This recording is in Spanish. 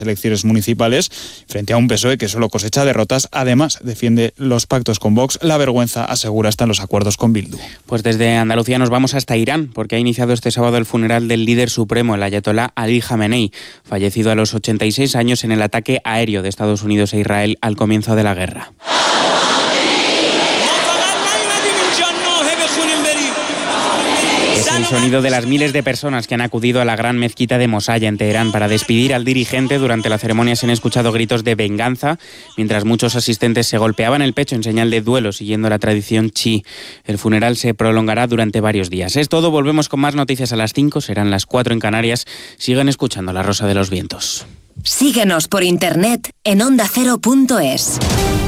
elecciones municipales frente a un PSOE que solo cosecha derrotas. Además, defiende los pactos con Vox. La vergüenza, asegura, está en los acuerdos con Bildu. Pues desde Andalucía nos vamos hasta Irán, porque ha iniciado este sábado el funeral del líder supremo, el ayatolá Ali Jamenei, fallecido a los 86 años en el ataque aéreo de Estados Unidos e Israel al comienzo de la guerra. Es el sonido de las miles de personas que han acudido a la gran mezquita de Mosalla en Teherán para despedir al dirigente. Durante la ceremonia se han escuchado gritos de venganza, mientras muchos asistentes se golpeaban el pecho en señal de duelo, siguiendo la tradición chií. El funeral se prolongará durante varios días. Es todo, volvemos con más noticias a las 5, serán las 4 en Canarias. Sigan escuchando La Rosa de los Vientos. Síguenos por internet en ondacero.es.